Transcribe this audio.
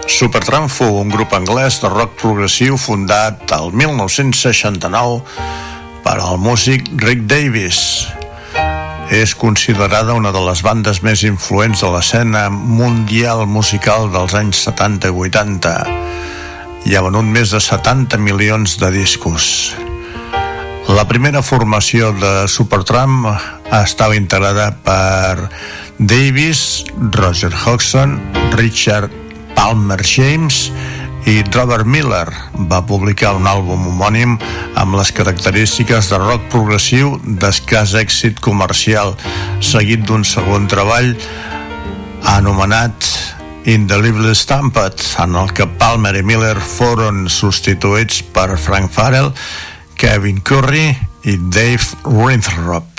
Supertramp fou un grup anglès de rock progressiu fundat el 1969 per al músic Rick Davies. És considerada una de les bandes més influents de l'escena mundial musical dels anys 70 i 80 i ha venut més de 70 milions de discos. La primera formació de Supertramp estava integrada per Davies, Roger Hodgson, Richard Palmer James i Robert Miller. Va publicar un àlbum homònim amb les característiques de rock progressiu d'escàs èxit comercial, seguit d'un segon treball anomenat Indelibly Stamped, en el que Palmer i Miller foren substituïts per Frank Farrell, Kevin Curry i Dave Winthrop.